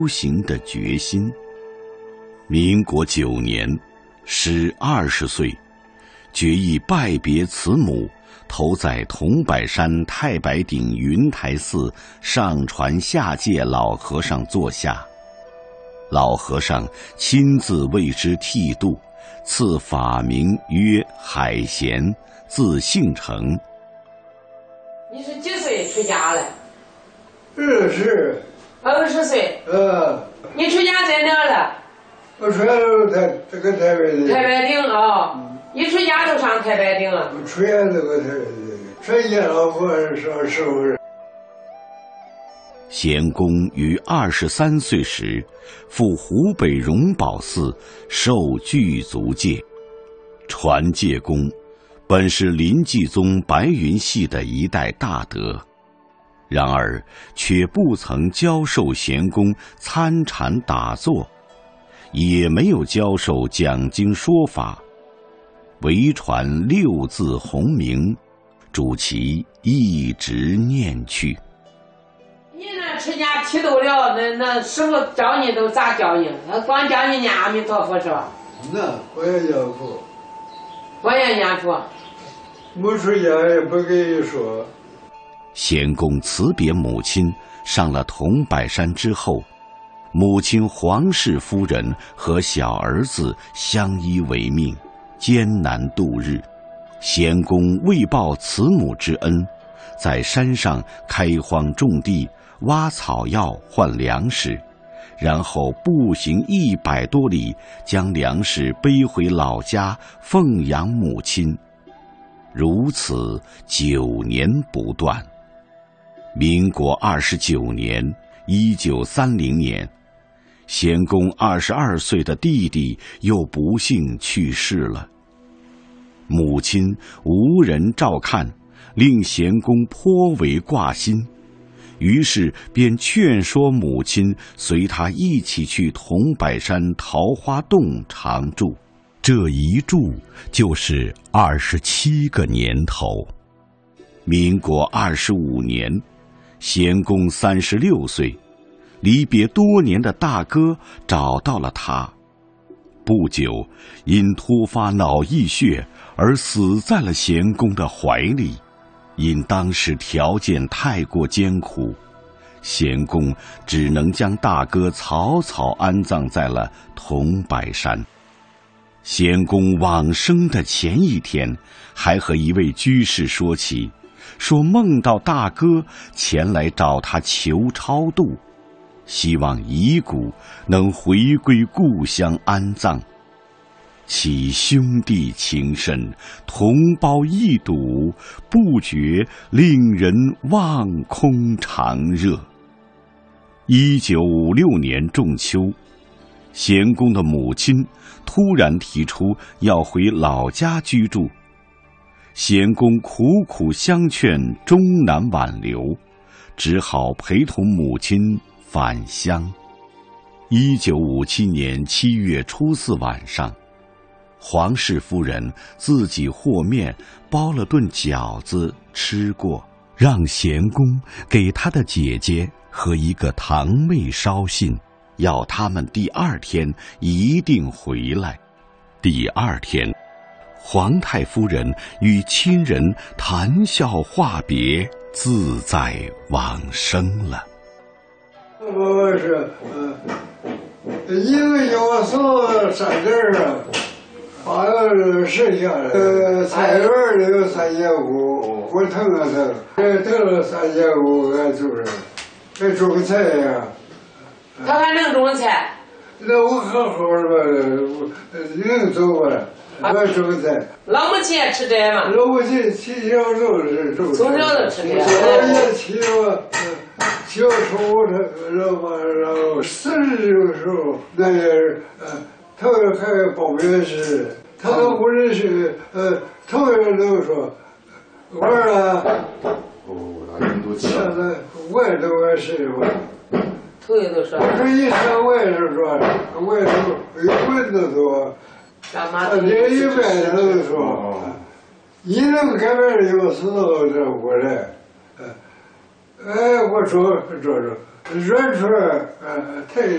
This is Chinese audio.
修行的决心。民国9年，时20岁，决意拜别慈母，投在桐柏山太白顶云台寺上传下界老和尚座下。老和尚亲自为之剃度，赐法名曰海贤，字姓成。 你是几岁出家了 ？20 岁。你出家在哪了？ 我出家都这个太白顶。 太白顶啊！你出家都上太白顶了？ 我出家这个太白顶，出家老和尚师傅。 贤公于23岁时，赴湖北荣宝寺受具足戒。传戒公本是临济宗白云系的一代大德，然而却不曾教授贤公参禅打坐，也没有教授讲经说法，唯传6字洪名，主其一直念去。 你那出家剃度了，那师傅教你都咋教你？光教你念阿弥陀佛是吧？ 那我也念佛。 我也念佛。 没出家也不跟你说。 贤公辞别母亲，上了桐柏山之后，母亲黄氏夫人和小儿子相依为命，艰难度日。贤公为报慈母之恩，在山上开荒种地，挖草药换粮食，然后步行100多里，将粮食背回老家奉养母亲。如此9年不断。民国29年，1930年，贤公22岁的弟弟又不幸去世了。母亲无人照看，令贤公颇为挂心，于是便劝说母亲随他一起去桐柏山桃花洞常住。这一住就是27个年头。民国25年，贤公36岁，离别多年的大哥找到了他，不久因突发脑溢血而死在了贤公的怀里。因当时条件太过艰苦，贤公只能将大哥草草安葬在了桐柏山。贤公往生的前一天，还和一位居士说起，说梦到大哥前来找他求超度，希望遗骨能回归故乡安葬。其兄弟情深，同胞一睹，不觉令人望空长热。1956年仲秋，贤公的母亲突然提出要回老家居住，贤公苦苦相劝，终难挽留，只好陪同母亲返乡。1957年7月初4晚上，黄氏夫人自己和面包了顿饺子吃过，让贤公给他的姐姐和一个堂妹捎信，要他们第2天一定回来。第2天，皇太夫人与亲人谈笑话别，自在往生了。 我是一个要送3件啊，好像是剩下的。菜园里有3节骨，我腾了腾，腾了3节骨，俺就是还种个菜呀。 他还能种菜？ 那我好好的，能走吧？我种个菜。 老母亲也吃这嘛？ 老母亲从小就是种。 从小就吃这。 我也骑小宠物然后40的时候，那人他还保镖是，他都不认识，头人都说玩了。 那人都气了。 我也都是我。 头人都说。 我说一说我也是说，我也都有棍子说，连一般人都说，你能改变有时候这过来， 我说，认出来，太